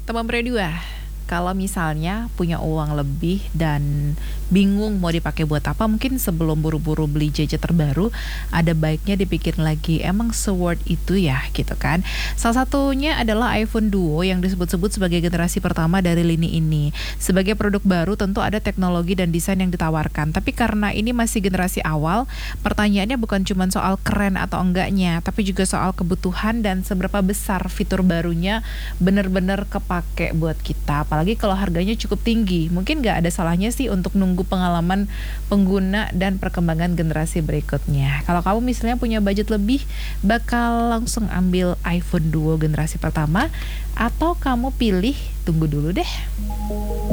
Teman berdua, kalau misalnya punya uang lebih dan bingung mau dipakai buat apa, mungkin sebelum buru-buru beli gadget terbaru, ada baiknya dipikir lagi, emang se-worth itu ya, gitu kan. Salah satunya adalah iPhone Duo yang disebut-sebut sebagai generasi pertama dari lini ini. Sebagai produk baru tentu ada teknologi dan desain yang ditawarkan, tapi karena ini masih generasi awal, pertanyaannya bukan cuma soal keren atau enggaknya, tapi juga soal kebutuhan dan seberapa besar fitur barunya benar-benar kepake buat kita. Apalagi kalau harganya cukup tinggi, mungkin nggak ada salahnya sih untuk nunggu pengalaman pengguna dan perkembangan generasi berikutnya. Kalau kamu misalnya punya budget lebih, bakal langsung ambil iPhone Duo generasi pertama, atau kamu pilih tunggu dulu deh.